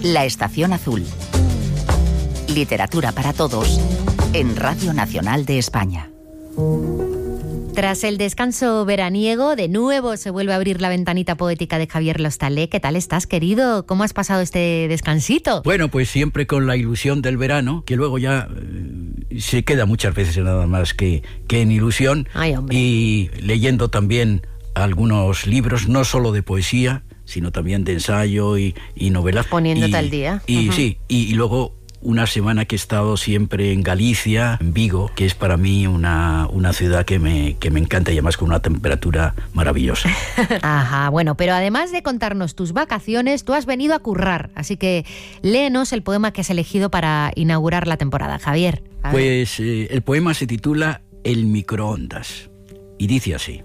La Estación Azul. Literatura para todos en Radio Nacional de España. Tras el descanso veraniego, de nuevo se vuelve a abrir la ventanita poética de Javier Lostalé. ¿Qué tal estás, querido? ¿Cómo has pasado este descansito? Bueno, pues siempre con la ilusión del verano, que luego ya se queda muchas veces nada más que en ilusión. Ay, hombre. Y leyendo también algunos libros, no solo de poesía, sino también de ensayo y novelas. Poniéndote al día. Sí, y luego una semana que he estado siempre en Galicia, en Vigo, que es para mí una ciudad que me encanta y además con una temperatura maravillosa. Ajá, bueno, pero además de contarnos tus vacaciones, tú has venido a currar, así que léenos el poema que has elegido para inaugurar la temporada, Javier. Pues el poema se titula El microondas y dice así.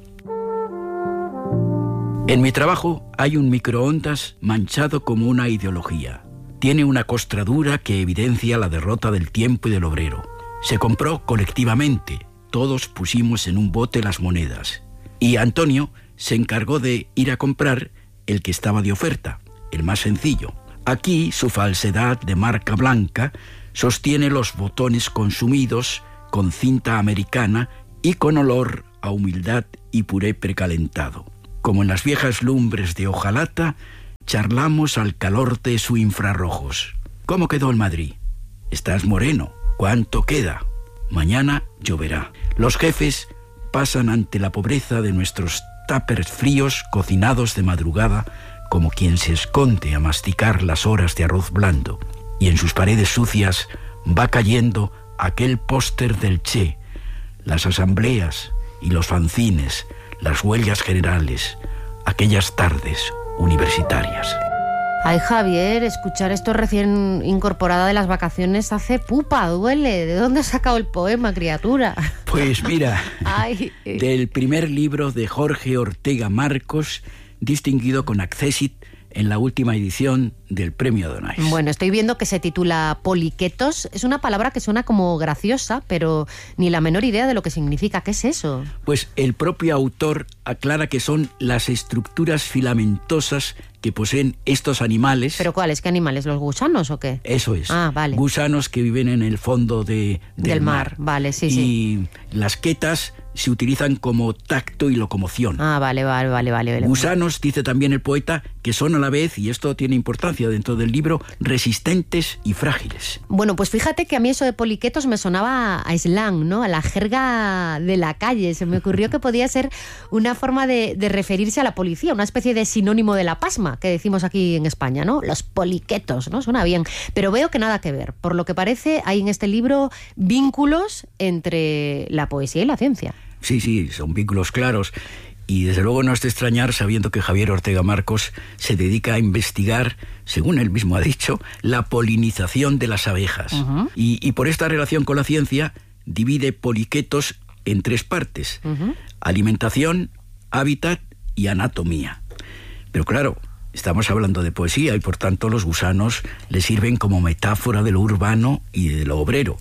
En mi trabajo hay un microondas manchado como una ideología. Tiene una costradura que evidencia la derrota del tiempo y del obrero. Se compró colectivamente, todos pusimos en un bote las monedas. Y Antonio se encargó de ir a comprar el que estaba de oferta, el más sencillo. Aquí su falsedad de marca blanca sostiene los botones consumidos con cinta americana y con olor a humildad y puré precalentado. Como en las viejas lumbres de hojalata, charlamos al calor de sus infrarrojos. ¿Cómo quedó el Madrid? Estás moreno. ¿Cuánto queda? Mañana lloverá. Los jefes pasan ante la pobreza de nuestros tuppers fríos cocinados de madrugada como quien se esconde a masticar las horas de arroz blando. Y en sus paredes sucias va cayendo aquel póster del Che, las asambleas y los fanzines, las huelgas generales, aquellas tardes universitarias. Ay, Javier, escuchar esto recién incorporada de las vacaciones hace pupa, duele. ¿De dónde has sacado el poema, criatura? Pues mira, Ay. Del primer libro de Jorge Ortega Marcos, distinguido con Accésit en la última edición del Premio Donais. Bueno, estoy viendo que se titula Poliquetos. Es una palabra que suena como graciosa, pero ni la menor idea de lo que significa. ¿Qué es eso? Pues el propio autor aclara que son las estructuras filamentosas que poseen estos animales. ¿Pero cuáles? ¿Qué animales? ¿Los gusanos o qué? Eso es. Ah, vale. Gusanos que viven en el fondo del mar. Vale, sí, y sí. las quetas se utilizan como tacto y locomoción. Ah, vale. Gusanos, dice también el poeta, que son a la vez, y esto tiene importancia dentro del libro, resistentes y frágiles. Bueno, pues fíjate que a mí eso de poliquetos me sonaba a slang, ¿no? A la jerga de la calle. Se me ocurrió que podía ser una forma de referirse a la policía, una especie de sinónimo de la pasma que decimos aquí en España, ¿no? Los poliquetos, ¿no? Suena bien. Pero veo que nada que ver. Por lo que parece, hay en este libro vínculos entre la poesía y la ciencia. Sí, son vínculos claros. Y desde luego no es de extrañar sabiendo que Javier Ortega Marcos se dedica a investigar, según él mismo ha dicho, la polinización de las abejas. Uh-huh. Y por esta relación con la ciencia divide poliquetos en tres partes. Uh-huh. Alimentación, hábitat y anatomía. Pero claro, estamos hablando de poesía y por tanto los gusanos le sirven como metáfora de lo urbano y de lo obrero.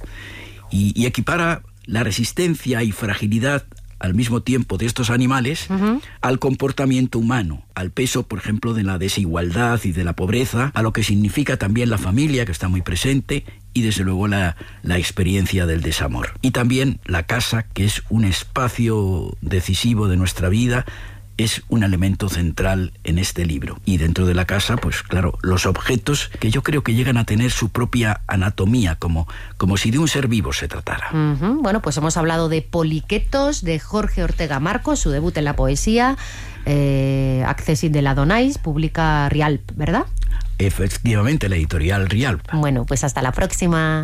Y equipara la resistencia y fragilidad al mismo tiempo de estos animales, uh-huh, al comportamiento humano, al peso, por ejemplo, de la desigualdad y de la pobreza, a lo que significa también la familia, que está muy presente, y desde luego la experiencia del desamor. Y también la casa, que es un espacio decisivo de nuestra vida, es un elemento central en este libro. Y dentro de la casa, pues claro, los objetos que yo creo que llegan a tener su propia anatomía, como si de un ser vivo se tratara. Uh-huh. Bueno, pues hemos hablado de Poliquetos, de Jorge Ortega Marcos, su debut en la poesía, Accésit de la Donais, publica Rialp, ¿verdad? Efectivamente, la editorial Rialp. Bueno, pues hasta la próxima.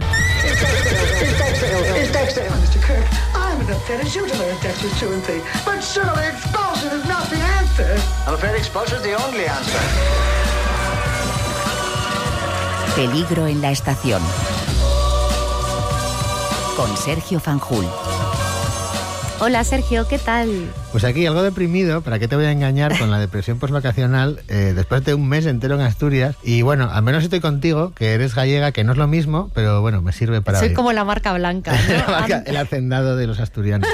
I'm afraid expulsion is not the answer. I'm afraid expulsion is the only answer. Peligro en la estación. Con Sergio Fanjul. Hola, Sergio, ¿qué tal? Pues aquí algo deprimido, ¿para qué te voy a engañar con la depresión postvacacional después de un mes entero en Asturias? Y bueno, al menos estoy contigo, que eres gallega, que no es lo mismo, pero bueno, me sirve para... Soy como la marca blanca, ¿no? El hacendado de los asturianos.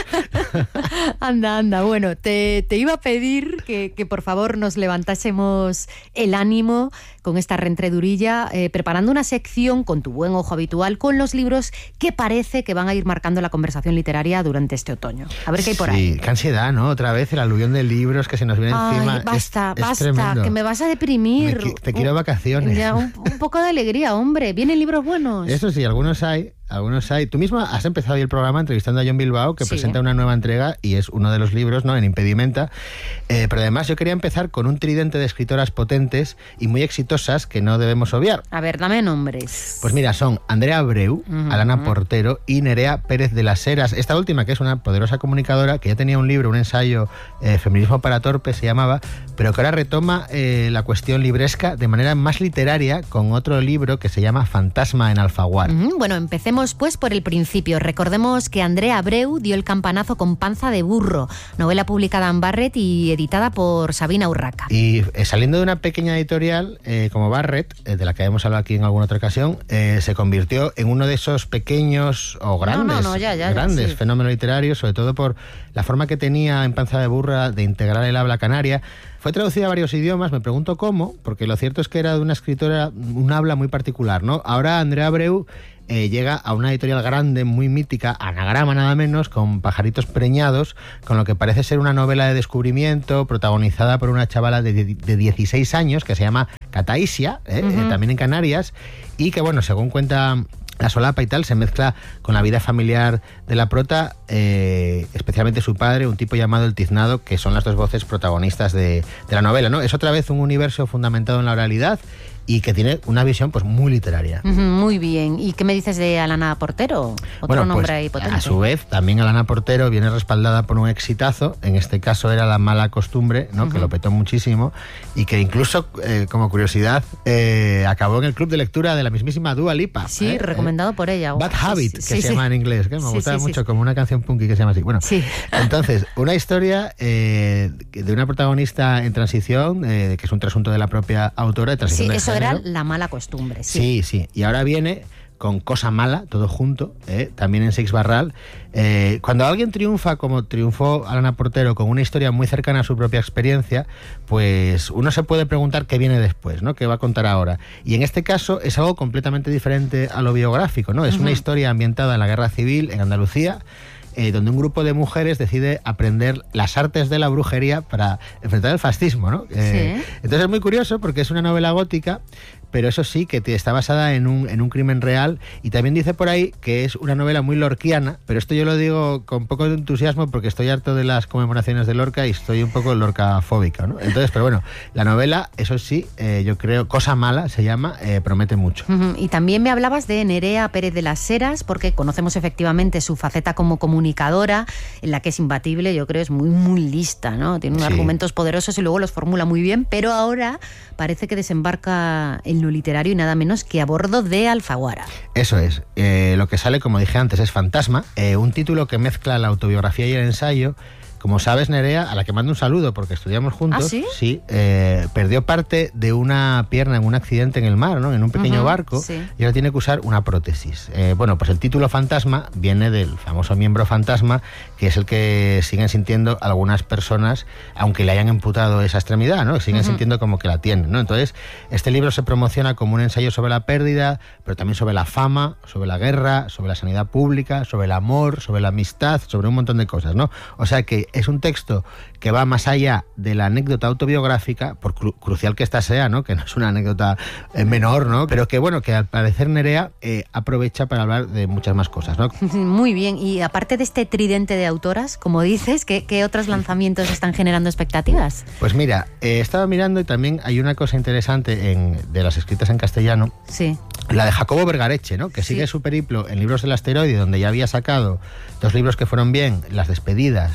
Anda. Bueno, te iba a pedir que por favor nos levantásemos el ánimo con esta reentredurilla, preparando una sección con tu buen ojo habitual, con los libros que parece que van a ir marcando la conversación literaria durante este otoño. A ver qué hay por ahí. Sí, qué ansiedad, ¿no? Otra vez el aluvión de libros que se nos viene encima. Basta, es tremendo. que me vas a deprimir. Te quiero vacaciones. Ya, un poco de alegría, hombre. Vienen libros buenos. Eso sí, algunos hay. Tú mismo has empezado hoy el programa entrevistando a John Bilbao, que presenta una nueva entrega y es uno de los libros, ¿no?, en Impedimenta. Pero además yo quería empezar con un tridente de escritoras potentes y muy exitosas que no debemos obviar. A ver, dame nombres. Pues mira, son Andrea Abreu, Alana Portero y Nerea Pérez de las Heras. Esta última, que es una poderosa comunicadora, que ya tenía un libro, un ensayo, Feminismo para Torpes se llamaba, pero que ahora retoma la cuestión libresca de manera más literaria con otro libro que se llama Fantasma en Alfaguara. Bueno, empecemos pues por el principio. Recordemos que Andrea Abreu dio el campanazo con Panza de burro, novela publicada en Barret y editada por Sabina Urraca. Y saliendo de una pequeña editorial como Barret, de la que hemos hablado aquí en alguna otra ocasión, se convirtió en uno de esos pequeños o grandes fenómenos literarios, sobre todo por la forma que tenía en Panza de burra de integrar el habla canaria. Fue traducida a varios idiomas, me pregunto cómo, porque lo cierto es que era de una escritora, un habla muy particular, ¿no? Ahora Andrea Abreu llega a una editorial grande, muy mítica, Anagrama nada menos, con Pajaritos preñados, con lo que parece ser una novela de descubrimiento protagonizada por una chavala de 16 años que se llama Cataisia, también en Canarias, y que, bueno, según cuenta la solapa y tal, se mezcla con la vida familiar de la prota, especialmente su padre, un tipo llamado El Tiznado, que son las dos voces protagonistas de la novela, ¿no? Es otra vez un universo fundamentado en la oralidad y que tiene una visión pues muy literaria. Muy bien. ¿Y qué me dices de Alana Portero? Otro nombre ahí potente. A su vez, también Alana Portero viene respaldada por un exitazo. En este caso era La mala costumbre, ¿no? Que lo petó muchísimo y que incluso, como curiosidad, acabó en el club de lectura de la mismísima Dua Lipa. Sí, recomendado por ella. Bad Habit, que se llama en inglés, que me gustaba mucho, como una canción punky que se llama así. Bueno, entonces, una historia de una protagonista en transición, que es un trasunto de la propia autora, de transición de género. Era La mala costumbre. Sí. Y ahora viene con Cosa mala, todo junto, también en Seix Barral. Cuando alguien triunfa, como triunfó Alana Portero, con una historia muy cercana a su propia experiencia, pues uno se puede preguntar qué viene después, ¿no? ¿Qué va a contar ahora? Y en este caso es algo completamente diferente a lo biográfico, ¿no? Es una historia ambientada en la Guerra Civil en Andalucía, donde un grupo de mujeres decide aprender las artes de la brujería para enfrentar el fascismo, ¿no? Entonces es muy curioso porque es una novela gótica, pero eso sí, que está basada en un crimen real, y también dice por ahí que es una novela muy lorquiana, pero esto yo lo digo con poco de entusiasmo porque estoy harto de las conmemoraciones de Lorca y estoy un poco lorcafóbica, ¿no? Entonces, pero bueno, la novela, eso sí, yo creo, Cosa mala se llama, promete mucho. Y también me hablabas de Nerea Pérez de las Heras, porque conocemos efectivamente su faceta como comunicadora, en la que es imbatible, yo creo, es muy, muy lista, ¿no? Tiene unos argumentos poderosos y luego los formula muy bien, pero ahora parece que desembarca en lo literario y nada menos que a bordo de Alfaguara. Eso es. Lo que sale, como dije antes, es Fantasma, un título que mezcla la autobiografía y el ensayo. Como sabes, Nerea, a la que mando un saludo porque estudiamos juntos, ¿Ah, sí? Sí, perdió parte de una pierna en un accidente en el mar, ¿no? En un pequeño barco, y ahora tiene que usar una prótesis. Bueno, pues el título Fantasma viene del famoso miembro fantasma, que es el que siguen sintiendo algunas personas, aunque le hayan amputado esa extremidad, ¿no? Siguen sintiendo como que la tienen, ¿no? Entonces, este libro se promociona como un ensayo sobre la pérdida, pero también sobre la fama, sobre la guerra, sobre la sanidad pública, sobre el amor, sobre la amistad, sobre un montón de cosas, ¿no? O sea que es un texto que va más allá de la anécdota autobiográfica, por crucial que esta sea, ¿no? Que no es una anécdota menor, ¿no? Pero que, bueno, que al parecer Nerea aprovecha para hablar de muchas más cosas, ¿no? Muy bien. Y aparte de este tridente de autoras, como dices, ¿qué otros lanzamientos están generando expectativas? Pues mira, he estado mirando y también hay una cosa interesante de las escritas en castellano. Sí. La de Jacobo Vergareche, ¿no? Que sigue su periplo en Libros del Asteroide, donde ya había sacado 2 libros que fueron bien, Las despedidas y Los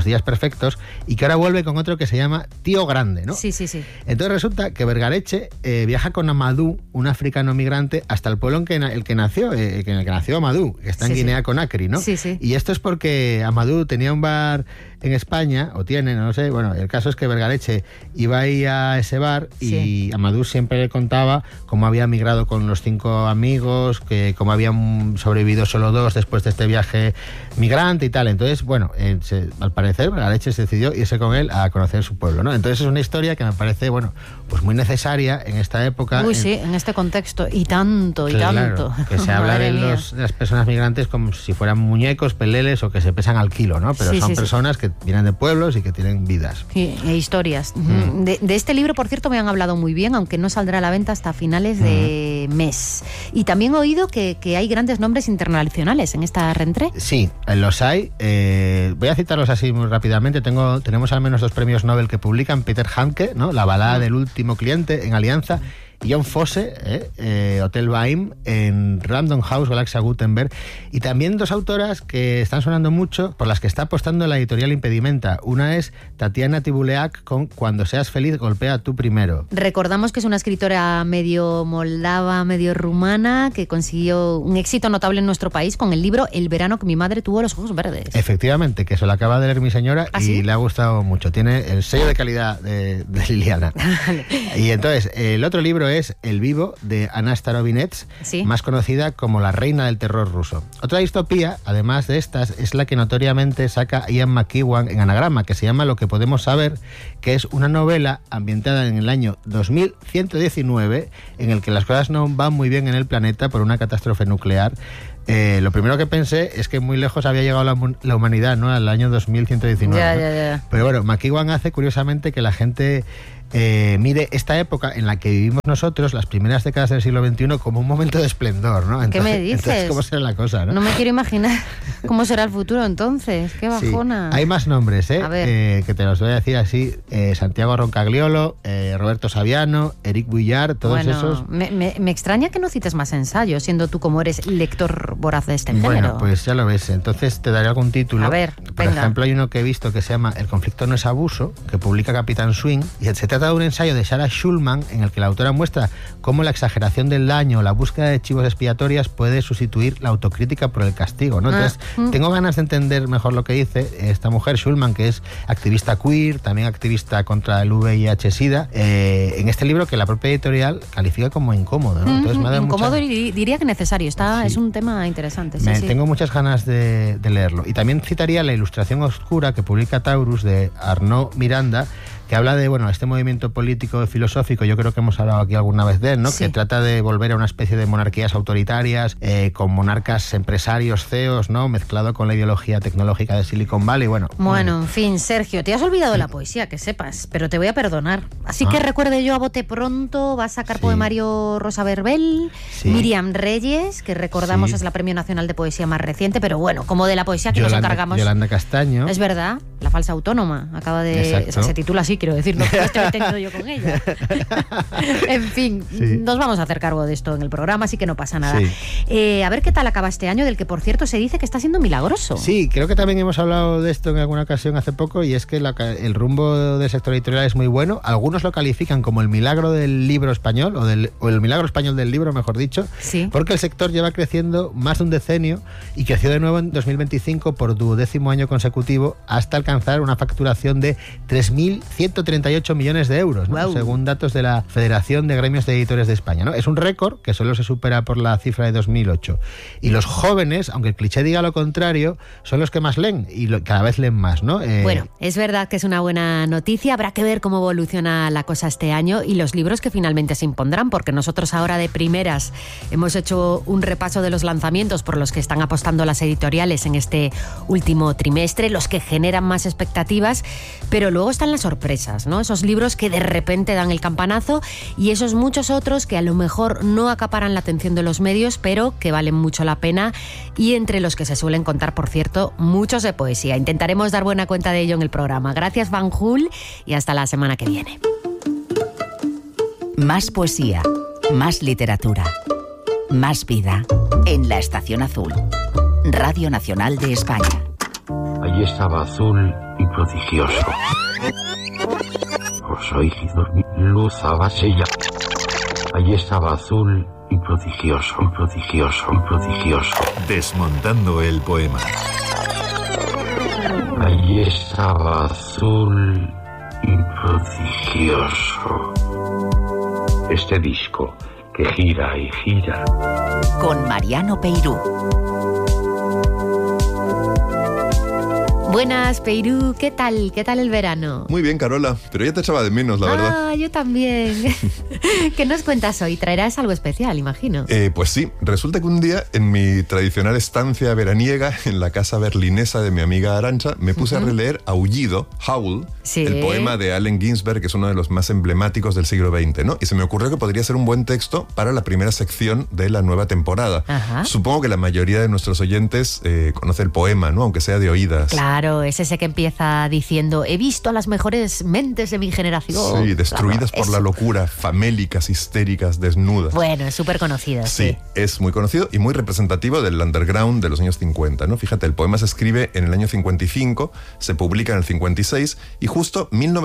Los días perfectos, y que ahora vuelve con otro que se llama Tío Grande, ¿no? Sí. Entonces resulta que Vergareche viaja con Amadou, un africano migrante, hasta el pueblo en el que nació Amadou, que está en Guinea Conakry, ¿no? Sí. Y esto es porque Amadou tenía un bar en España, o tiene, no lo sé, bueno, el caso es que Vergareche iba ahí a ese bar y Amadou siempre le contaba cómo había migrado con los 5 amigos, que cómo habían sobrevivido solo 2 después de este viaje migrante y tal. Entonces, bueno, al parecer Vergareche se decidió irse con él a conocer su pueblo, ¿no? Entonces es una historia que me parece, bueno, pues muy necesaria en esta época. En este contexto, y tanto. Que se habla de las personas migrantes como si fueran muñecos, peleles o que se pesan al kilo, ¿no? Pero son personas que vienen de pueblos y que tienen vidas. E historias. De este libro, por cierto, me han hablado muy bien, aunque no saldrá a la venta hasta finales de mes. Y también he oído que hay grandes nombres internacionales en esta rentrée. Sí, los hay. Voy a citarlos así muy rápidamente. Tenemos al menos 2 premios Nobel que publican. Peter Handke, ¿no? La balada del último cliente, en Alianza. John Fosse, Hotel Baim, en Random House, Galaxia Gutenberg, y también 2 autoras que están sonando mucho, por las que está apostando la editorial Impedimenta. Una es Tatiana Tibuleac con Cuando seas feliz, golpea tú primero. Recordamos que es una escritora medio moldava, medio rumana, que consiguió un éxito notable en nuestro país con el libro El verano que mi madre tuvo los ojos verdes. Efectivamente, que se lo acaba de leer mi señora y le ha gustado mucho. Tiene el sello de calidad de Liliana. Y entonces, el otro libro es El vivo, de Anna Starovinets, más conocida como la reina del terror ruso. Otra distopía, además de estas, es la que notoriamente saca Ian McEwan en Anagrama, que se llama Lo que podemos saber, que es una novela ambientada en el año 2119, en el que las cosas no van muy bien en el planeta por una catástrofe nuclear. Lo primero que pensé es que muy lejos había llegado la humanidad, ¿no? Al año 2119. Ya. Pero bueno, McEwan hace curiosamente que la gente mire esta época en la que vivimos nosotros, las primeras décadas del siglo XXI, como un momento de esplendor, ¿no? Entonces, ¿qué me dices? Entonces, ¿cómo será la cosa, no? No me quiero imaginar cómo será el futuro entonces. ¡Qué bajona! Sí. Hay más nombres, que te los voy a decir así. Santiago Roncagliolo, Roberto Saviano, Eric Vuillard, todos esos. Me extraña que no cites más ensayos, siendo tú como eres lector voraz de este género. Bueno, pues ya lo ves. Entonces te daré algún título. A ver, Por ejemplo, hay uno que he visto que se llama El conflicto no es abuso, que publica Capitán Swing, y se trata de un ensayo de Sarah Schulman en el que la autora muestra cómo la exageración del daño o la búsqueda de chivos expiatorias puede sustituir la autocrítica por el castigo, ¿no? Entonces, tengo ganas de entender mejor lo que dice esta mujer, Schulman, que es activista queer, también activista contra el VIH-Sida, en este libro que la propia editorial califica como incómodo, ¿no? Entonces, me ha dado incómodo y diría que necesario. Es un tema interesante. Tengo muchas ganas de leerlo. Y también citaría La ilustración oscura, que publica Taurus, de Arnaud Miranda, que habla de, este movimiento político filosófico, yo creo que hemos hablado aquí alguna vez de él, ¿no? Sí. Que trata de volver a una especie de monarquías autoritarias, con monarcas empresarios, CEOs, ¿no? Mezclado con la ideología tecnológica de Silicon Valley, en fin, Sergio, te has olvidado de la poesía, que sepas, pero te voy a perdonar. Así que recuerde yo a bote pronto, va a sacar poemario Rosa Verbel, Miriam Reyes, que recordamos es la Premio Nacional de Poesía más reciente, pero como de la poesía que nos encargamos. Yolanda Castaño. Es verdad, La falsa autónoma, acaba de... se titula así, quiero decir, no que estoy teniendo yo con ella. En fin, nos vamos a hacer cargo de esto en el programa, así que no pasa nada. A ver qué tal acaba este año, del que por cierto se dice que está siendo milagroso. Sí, creo que también hemos hablado de esto en alguna ocasión hace poco, y es que el rumbo del sector editorial es muy bueno. Algunos lo califican como el milagro del libro español, o el milagro español del libro, mejor dicho, porque el sector lleva creciendo más de un decenio y creció de nuevo en 2025 por 12º año consecutivo, hasta alcanzar una facturación de 3.138 millones de euros, ¿no? Wow. Según datos de la Federación de Gremios de Editores de España, ¿no? Es un récord que solo se supera por la cifra de 2008. Y los jóvenes, aunque el cliché diga lo contrario, son los que más leen y cada vez leen más, ¿no? Bueno, es verdad que es una buena noticia. Habrá que ver cómo evoluciona la cosa este año y los libros que finalmente se impondrán, porque nosotros ahora de primeras hemos hecho un repaso de los lanzamientos por los que están apostando las editoriales en este último trimestre, los que generan más expectativas, pero luego están las sorpresas, ¿no? Esos libros que de repente dan el campanazo y esos muchos otros que a lo mejor no acaparan la atención de los medios, pero que valen mucho la pena, y entre los que se suelen contar, por cierto, muchos de poesía. Intentaremos dar buena cuenta de ello en el programa. Gracias, Van Jul, y hasta la semana que viene. Más poesía, más literatura, más vida en La Estación Azul, Radio Nacional de España. Allí Allí estaba azul y prodigioso. Os oí dormir, luz abasella. Allí estaba azul y prodigioso, prodigioso, prodigioso. Desmontando el poema. Allí estaba azul y prodigioso. Este disco que gira y gira. Con Mariano Peirú. Buenas, Peirú, ¿qué tal? ¿Qué tal el verano? Muy bien, Carola, pero ya te echaba de menos, la verdad. Ah, yo también. ¿Qué nos cuentas hoy? Traerás algo especial, imagino. Pues sí, resulta que un día, en mi tradicional estancia veraniega, en la casa berlinesa de mi amiga Arantxa, me puse a releer Aullido, Howl, sí, el poema de Allen Ginsberg, que es uno de los más emblemáticos del siglo XX, ¿no? Y se me ocurrió que podría ser un buen texto para la primera sección de la nueva temporada. Ajá. Supongo que la mayoría de nuestros oyentes conoce el poema, ¿no? Aunque sea de oídas. Claro, es ese que empieza diciendo: he visto a las mejores mentes de mi generación. Sí, destruidas por la locura, famélicas, histéricas, desnudas. Bueno, es súper conocido. Sí, es muy conocido y muy representativo del underground de los años 50, ¿no? Fíjate, el poema se escribe en el año 55, se publica en el 56 y justo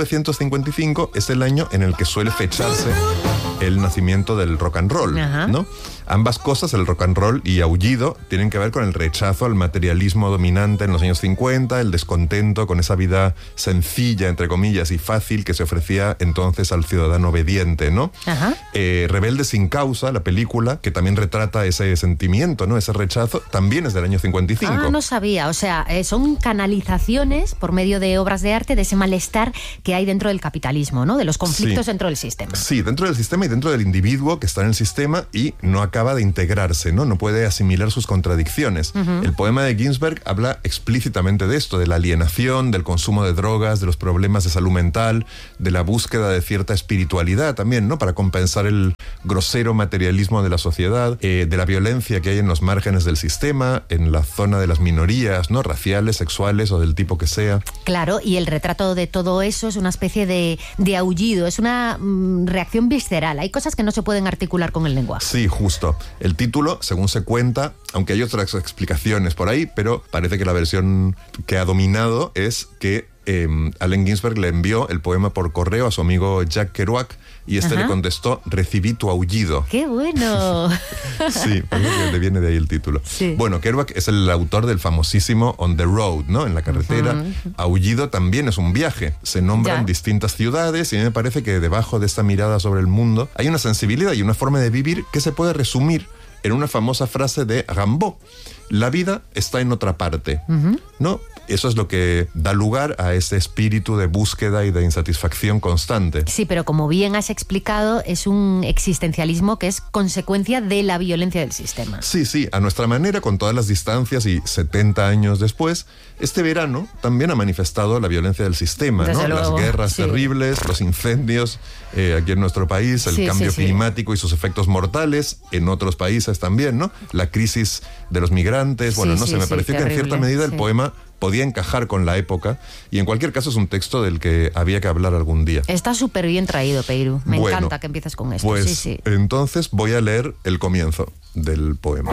1955 es el año en el que suele fecharse el nacimiento del rock and roll, ¿no? Ambas cosas, el rock and roll y Aullido, tienen que ver con el rechazo al materialismo dominante en los años 50, el descontento con esa vida sencilla, entre comillas, y fácil que se ofrecía entonces al ciudadano obediente, ¿no? Rebelde sin causa, la película, que también retrata ese sentimiento, ¿no? Ese rechazo, también es del año 55. Ah, no sabía. O sea, son canalizaciones por medio de obras de arte de ese malestar que hay dentro del capitalismo, ¿no? De los conflictos dentro del sistema. Sí, dentro del sistema y dentro del individuo que está en el sistema y no acaba de integrarse, ¿no? No puede asimilar sus contradicciones. El poema de Ginsberg habla explícitamente de esto, de la alienación, del consumo de drogas, de los problemas de salud mental, de la búsqueda de cierta espiritualidad también, ¿no? Para compensar el grosero materialismo de la sociedad, de la violencia que hay en los márgenes del sistema, en la zona de las minorías, ¿no? Raciales, sexuales o del tipo que sea. Claro, y el retrato de todo eso es una especie de aullido, es una reacción visceral. Hay cosas que no se pueden articular con el lenguaje. Sí, justo. El título, según se cuenta, aunque hay otras explicaciones por ahí, pero parece que la versión que ha dominado es que Allen Ginsberg le envió el poema por correo a su amigo Jack Kerouac y este le contestó: recibí tu aullido. ¡Qué bueno! Sí, le viene de ahí el título. Sí. Bueno, Kerouac es el autor del famosísimo On the Road, ¿no? En la carretera. Aullido también es un viaje. Se nombran distintas ciudades y a mí me parece que debajo de esta mirada sobre el mundo hay una sensibilidad y una forma de vivir que se puede resumir en una famosa frase de Rimbaud: la vida está en otra parte, ¿no? Eso es lo que da lugar a ese espíritu de búsqueda y de insatisfacción constante. Sí, pero como bien has explicado, es un existencialismo que es consecuencia de la violencia del sistema. Sí, a nuestra manera, con todas las distancias y 70 años después, este verano también ha manifestado la violencia del sistema, ¿no? Las guerras terribles, los incendios aquí en nuestro país, el cambio climático y sus efectos mortales, en otros países también, ¿no? La crisis de los migrantes, me pareció terrible, que en cierta medida el poema podía encajar con la época y en cualquier caso es un texto del que había que hablar algún día. Está súper bien traído, Peirú. Me encanta que empieces con esto. Pues entonces voy a leer el comienzo del poema.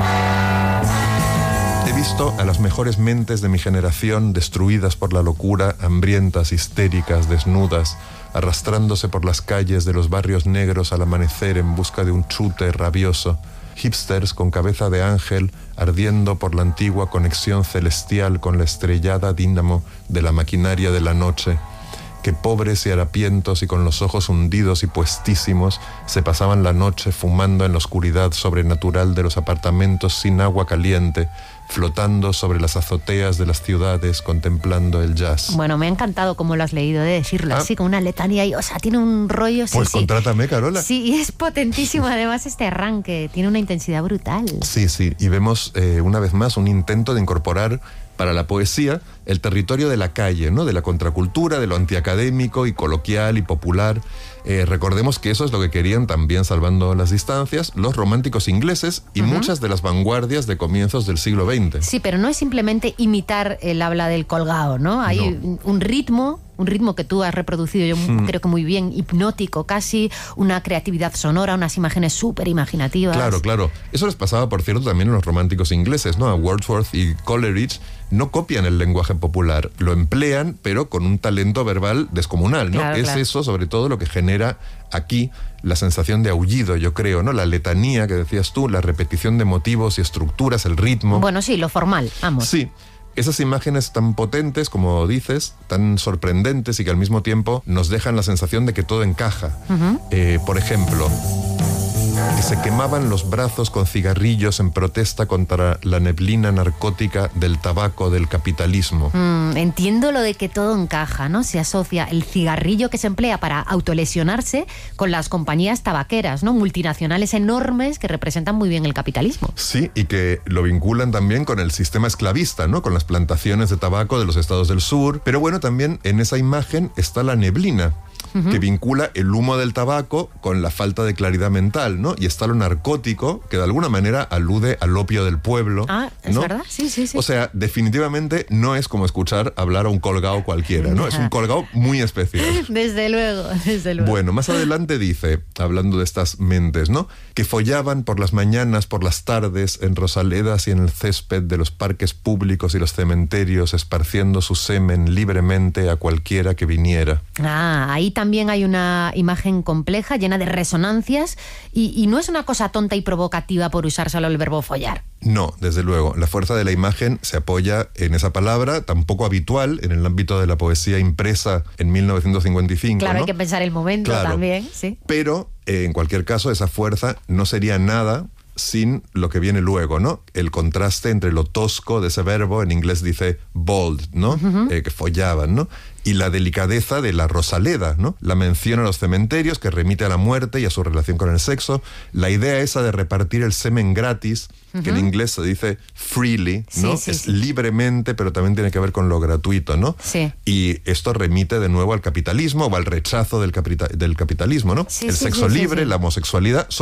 He visto a las mejores mentes de mi generación destruidas por la locura, hambrientas, histéricas, desnudas, arrastrándose por las calles de los barrios negros al amanecer en busca de un chute rabioso. Hipsters con cabeza de ángel ardiendo por la antigua conexión celestial con la estrellada dínamo de la maquinaria de la noche, que pobres y harapientos y con los ojos hundidos y puestísimos se pasaban la noche fumando en la oscuridad sobrenatural de los apartamentos sin agua caliente, flotando sobre las azoteas de las ciudades, contemplando el jazz. Bueno, me ha encantado cómo lo has leído, de decirlo así, con una letanía y, o sea, tiene un rollo... Pues contrátame, Carola. Sí, y es potentísimo además este arranque, tiene una intensidad brutal. Sí, y vemos una vez más un intento de incorporar para la poesía el territorio de la calle, ¿no? De la contracultura, de lo antiacadémico y coloquial y popular. Recordemos que eso es lo que querían también, salvando las distancias, los románticos ingleses y muchas de las vanguardias de comienzos del siglo XX. Sí, pero no es simplemente imitar el habla del colgado, ¿no? Hay un ritmo un ritmo que tú has reproducido, yo creo que muy bien, hipnótico casi, una creatividad sonora, unas imágenes súper imaginativas. Claro. Eso les pasaba, por cierto, también a los románticos ingleses, ¿no? A Wordsworth y Coleridge no copian el lenguaje popular, lo emplean, pero con un talento verbal descomunal, ¿no? Claro. Eso, sobre todo, lo que genera aquí la sensación de aullido, yo creo, ¿no? La letanía que decías tú, la repetición de motivos y estructuras, el ritmo. Bueno, sí, lo formal, vamos. Sí. Esas imágenes tan potentes, como dices, tan sorprendentes y que al mismo tiempo nos dejan la sensación de que todo encaja. Por ejemplo, que se quemaban los brazos con cigarrillos en protesta contra la neblina narcótica del tabaco del capitalismo. Entiendo lo de que todo encaja, ¿no? Se asocia el cigarrillo que se emplea para autolesionarse con las compañías tabaqueras, ¿no? Multinacionales enormes que representan muy bien el capitalismo. Sí, y que lo vinculan también con el sistema esclavista, ¿no? Con las plantaciones de tabaco de los estados del sur. Pero bueno, también en esa imagen está la neblina, que vincula el humo del tabaco con la falta de claridad mental, ¿no? Y está lo narcótico, que de alguna manera alude al opio del pueblo. Ah, ¿es verdad? Sí. O sea, definitivamente no es como escuchar hablar a un colgado cualquiera, ¿no? Es un colgado muy especial. Desde luego. Bueno, más adelante dice, hablando de estas mentes, ¿no? Que follaban por las mañanas, por las tardes, en rosaledas y en el césped de los parques públicos y los cementerios, esparciendo su semen libremente a cualquiera que viniera. Ahí también hay una imagen compleja, llena de resonancias, y no es una cosa tonta y provocativa por usar solo el verbo follar. No, desde luego. La fuerza de la imagen se apoya en esa palabra, tan poco habitual en el ámbito de la poesía impresa en 1955. Claro, ¿no? Hay que pensar el momento también, sí. Pero, en cualquier caso, esa fuerza no sería nada sin lo que viene luego, ¿no? El contraste entre lo tosco de ese verbo, en inglés dice bold, ¿no? Que follaban, ¿no? Y la delicadeza de la rosaleda, ¿no? La mención a los cementerios, que remite a la muerte y a su relación con el sexo. La idea esa de repartir el semen gratis, que en inglés se dice freely, ¿no? Es libremente, pero también tiene que ver con lo gratuito, ¿no? Sí. Y esto remite de nuevo al capitalismo o al rechazo del capitalismo, ¿no? El sexo libre, la homosexualidad,